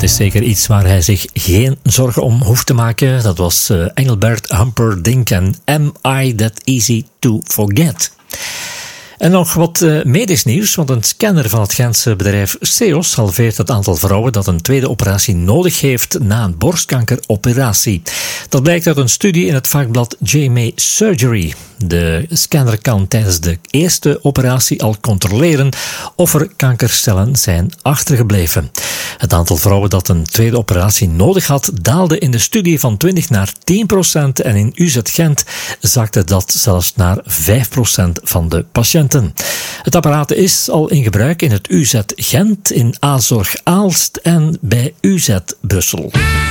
Dat is zeker iets waar hij zich geen zorgen om hoeft te maken. Dat was Engelbert Humperdinck en Am I That Easy to Forget? En nog wat medisch nieuws, want een scanner van het Gentse bedrijf Seos halveert het aantal vrouwen dat een tweede operatie nodig heeft na een borstkankeroperatie. Dat blijkt uit een studie in het vakblad JMA Surgery. De scanner kan tijdens de eerste operatie al controleren of er kankercellen zijn achtergebleven. Het aantal vrouwen dat een tweede operatie nodig had, daalde in de studie van 20 naar 10% en in UZ Gent zakte dat zelfs naar 5% van de patiënten. Het apparaat is al in gebruik in het UZ Gent, in A-Zorg Aalst en bij UZ Brussel.